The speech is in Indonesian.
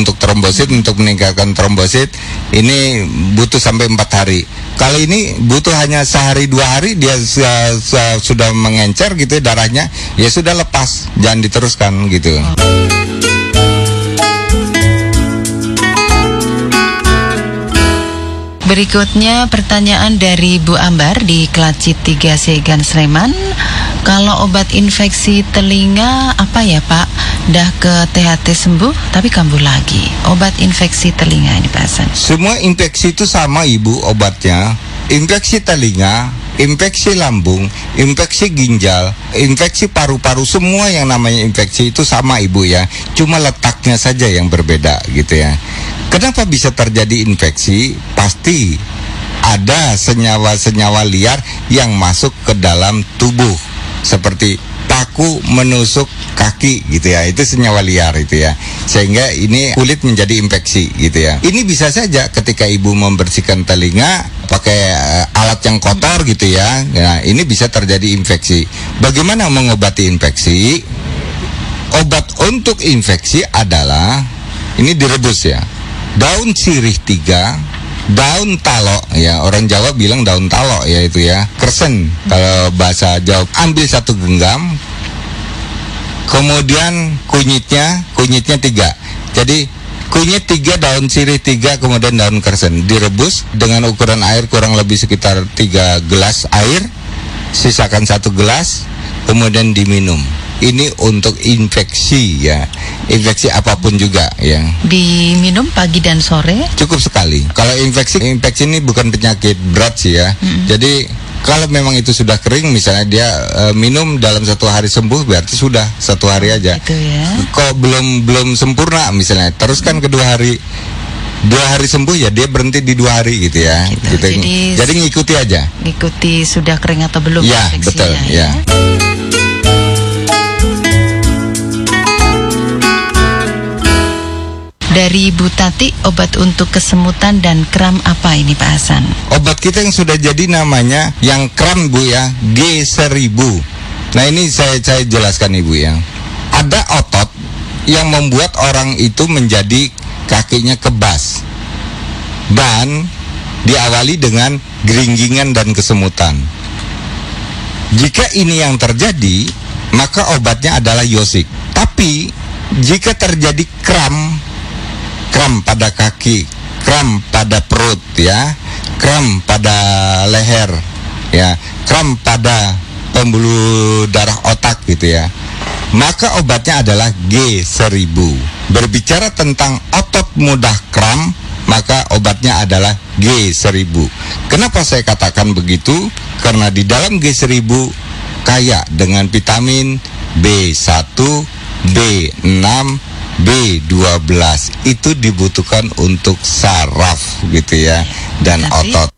untuk trombosit, untuk meningkatkan trombosit ini butuh sampai 4 hari. Kalau ini butuh hanya sehari 2 hari dia sudah mengencer gitu darahnya, ya sudah lepas, jangan diteruskan gitu. Berikutnya pertanyaan dari Bu Ambar di Kelacit 3 Segan Sleman. Kalau obat infeksi telinga apa ya Pak? Dah ke THT sembuh tapi kambuh lagi. Obat infeksi telinga ini Pak Hasan. Semua infeksi itu sama Ibu obatnya. Infeksi telinga, infeksi lambung, infeksi ginjal, infeksi paru-paru, semua yang namanya infeksi itu sama Ibu ya. Cuma letaknya saja yang berbeda gitu ya. Kenapa bisa terjadi infeksi? Pasti ada senyawa-senyawa liar yang masuk ke dalam tubuh, seperti paku menusuk kaki gitu ya, itu senyawa liar itu ya, sehingga ini kulit menjadi infeksi gitu ya. Ini bisa saja ketika ibu membersihkan telinga pakai alat yang kotor gitu ya, nah ini bisa terjadi infeksi. Bagaimana mengobati infeksi? Obat untuk infeksi adalah ini direbus ya, daun sirih 3, daun talok ya, orang Jawa bilang daun talok ya itu ya, kersen kalau bahasa Jawa. Ambil 1 genggam, kemudian kunyitnya 3. Jadi kunyit 3, daun sirih 3, kemudian daun kersen direbus dengan ukuran air kurang lebih sekitar 3 gelas air, sisakan 1 gelas, kemudian diminum. Ini untuk infeksi ya, infeksi apapun juga ya. Diminum pagi dan sore? Cukup sekali. Kalau infeksi ini bukan penyakit berat sih ya. Jadi kalau memang itu sudah kering, misalnya dia minum dalam 1 hari sembuh, berarti sudah 1 hari aja. Gitu ya. Kok belum sempurna misalnya, teruskan ke 2 hari. 2 hari sembuh ya dia berhenti di 2 hari gitu ya. Gitu. Jadi ngikuti aja. Ngikuti sudah kering atau belum ya, infeksinya. Betul, ya. Dari Bu Tati, obat untuk kesemutan dan kram apa ini Pak Hasan? Obat kita yang sudah jadi namanya yang kram Bu ya, G1000. Nah ini saya jelaskan Ibu ya. Ada otot yang membuat orang itu menjadi kakinya kebas dan diawali dengan geringgingan dan kesemutan. Jika ini yang terjadi, maka obatnya adalah Yosik. Tapi jika terjadi kram pada kaki, kram pada perut ya, kram pada leher ya, kram pada pembuluh darah otak gitu ya, maka obatnya adalah G1000. Berbicara tentang otot mudah kram, maka obatnya adalah G1000. Kenapa saya katakan begitu? Karena di dalam G1000 kaya dengan vitamin B1, B6, B12, itu dibutuhkan untuk saraf gitu ya, dan otot.